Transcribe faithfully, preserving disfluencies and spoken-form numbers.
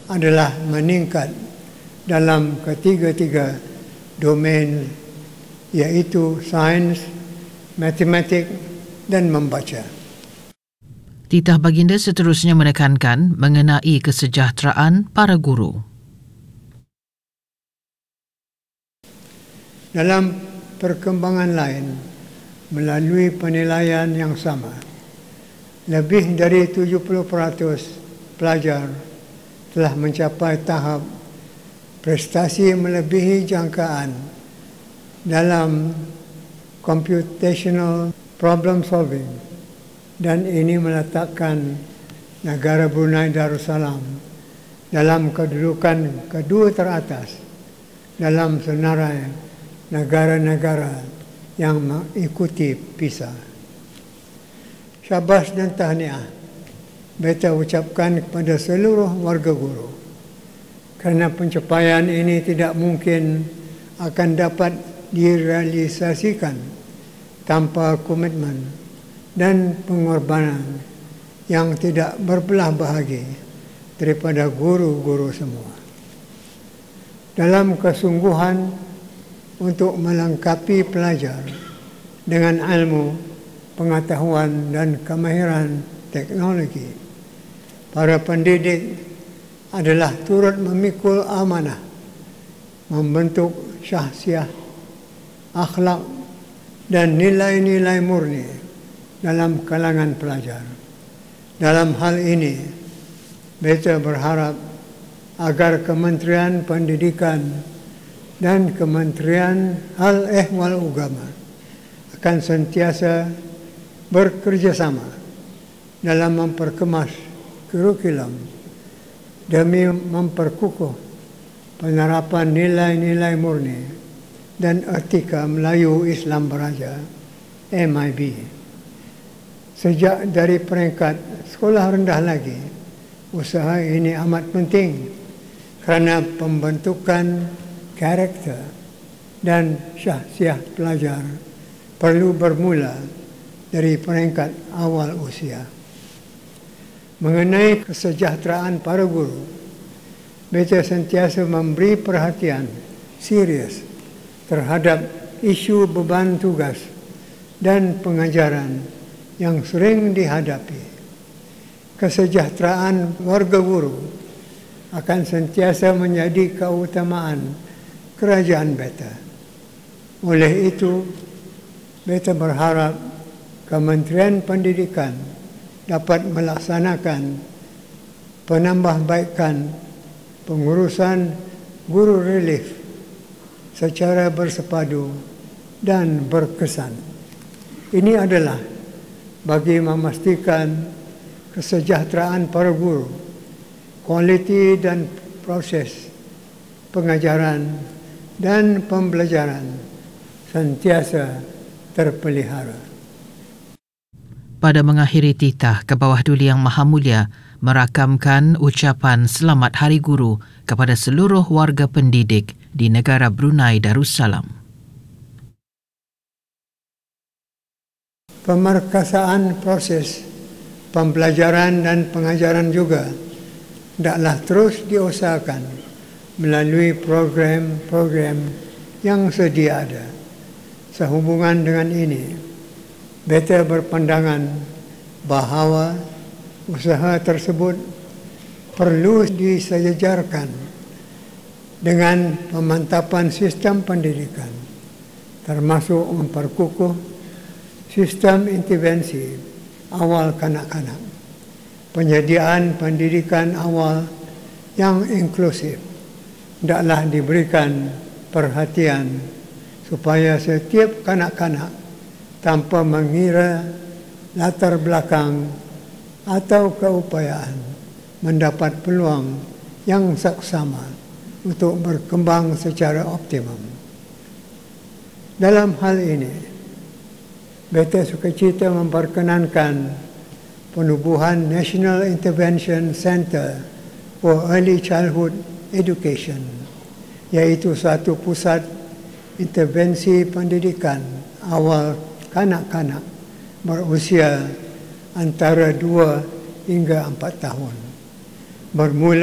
adalah meningkat dalam ketiga-tiga domain, iaitu sains, matematik dan membaca. Titah Baginda seterusnya menekankan mengenai kesejahteraan para guru. Dalam perkembangan lain, melalui penilaian yang sama, lebih dari tujuh puluh peratus pelajar telah mencapai tahap prestasi melebihi jangkaan dalam computational problem solving, dan ini meletakkan negara Brunei Darussalam dalam kedudukan kedua teratas dalam senarai negara-negara yang mengikuti PISA. Syabas dan tahniah beta ucapkan kepada seluruh warga guru, kerana pencapaian ini tidak mungkin akan dapat direalisasikan tanpa komitmen dan pengorbanan yang tidak berbelah bahagi daripada guru-guru semua. Dalam kesungguhan untuk melengkapi pelajar dengan ilmu, pengetahuan dan kemahiran teknologi, para pendidik adalah turut memikul amanah membentuk syahsiah, akhlak dan nilai-nilai murni dalam kalangan pelajar. Dalam hal ini, beta berharap agar Kementerian Pendidikan dan Kementerian Hal Ehwal Agama akan sentiasa bekerjasama dalam memperkemas kurikulum demi memperkukuh penerapan nilai-nilai murni dan etika Melayu Islam Beraja M I B. Sejak dari peringkat sekolah rendah lagi, usaha ini amat penting kerana pembentukan karakter dan syahsiah pelajar perlu bermula dari peringkat awal usia. Mengenai kesejahteraan para guru, beta sentiasa memberi perhatian serius terhadap isu beban tugas dan pengajaran yang sering dihadapi. Kesejahteraan warga guru akan sentiasa menjadi keutamaan kerajaan beta. Oleh itu, beta berharap Kementerian Pendidikan dapat melaksanakan penambahbaikan pengurusan guru relief secara bersepadu dan berkesan. Ini adalah bagi memastikan kesejahteraan para guru, kualiti dan proses pengajaran dan pembelajaran sentiasa terpelihara. Pada mengakhiri titah, Kebawah Duli Yang Maha Mulia merakamkan ucapan Selamat Hari Guru kepada seluruh warga pendidik di negara Brunei Darussalam. Pemerkasaan proses pembelajaran dan pengajaran juga hendaklah terus diusahakan melalui program-program yang sedia ada. Sehubungan dengan ini, beta berpandangan bahawa usaha tersebut perlu disejajarkan dengan pemantapan sistem pendidikan, termasuk memperkukuh sistem intervensi awal kanak-kanak, penyediaan pendidikan awal yang inklusif hendaklah diberikan perhatian supaya setiap kanak-kanak tanpa mengira latar belakang atau keupayaan mendapat peluang yang saksama untuk berkembang secara optimum. Dalam hal ini, beta sukacita memperkenankan penubuhan National Intervention Center for Early Childhood Education, iaitu satu pusat intervensi pendidikan awal kanak-kanak berusia antara dua hingga empat tahun. Bermula